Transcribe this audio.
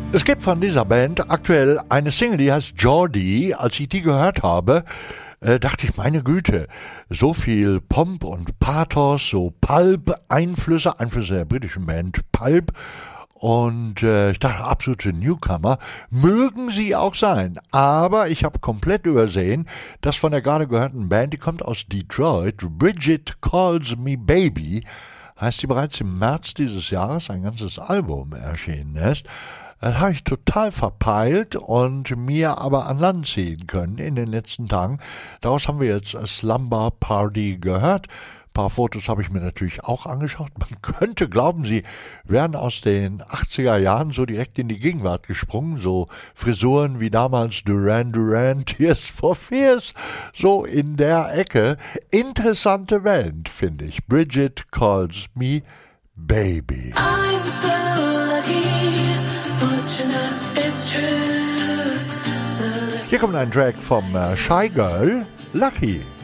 Es gibt von dieser Band aktuell eine Single, die heißt Geordie. Als ich die gehört habe, dachte ich, meine Güte, so viel Pomp und Pathos, so Pulp-Einflüsse der britischen Band Pulp. Und ich dachte, absolute Newcomer, mögen sie auch sein. Aber ich habe komplett übersehen, dass von der gerade gehörten Band, die kommt aus Detroit, Bridget Calls Me Baby, heißt sie, bereits im März dieses Jahres ein ganzes Album erschienen ist. Das habe ich total verpeilt und mir aber an Land ziehen können in den letzten Tagen. Daraus haben wir jetzt a Slumber Party gehört. Ein paar Fotos habe ich mir natürlich auch angeschaut. Man könnte glauben, sie wären aus den 80er Jahren so direkt in die Gegenwart gesprungen. So Frisuren wie damals Duran Duran, Tears for Fears. So in der Ecke. Interessante Band, finde ich. Bridget Calls Me Baby. I'm so lucky. Hier kommt ein Track vom Shy Girl, Lucky.